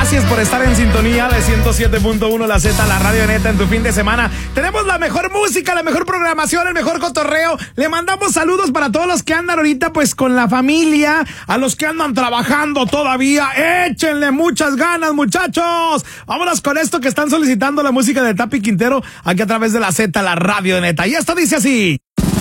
Gracias por estar en sintonía de 107.1 La Z, la radio neta en tu fin de semana. Tenemos la mejor música, la mejor programación, el mejor cotorreo. Le mandamos saludos para todos los que andan ahorita pues con la familia, a los que andan trabajando todavía. Échenle muchas ganas, muchachos. Vámonos con esto que están solicitando la música de Tapi Quintero aquí a través de La Z, la radio neta. Y esto dice así.